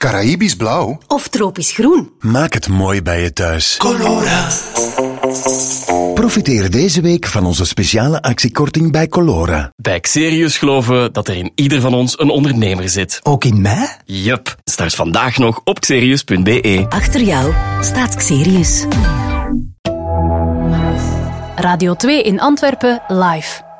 Caraïbisch blauw? Of tropisch groen? Maak het mooi bij je thuis. Colora. Profiteer deze week van onze speciale actiekorting bij Colora. Bij Xerius geloven we dat er in ieder van ons een ondernemer zit. Ook in mij? Yup. Start vandaag nog op xerius.be. Achter jou staat Xerius. Radio 2 in Antwerpen live.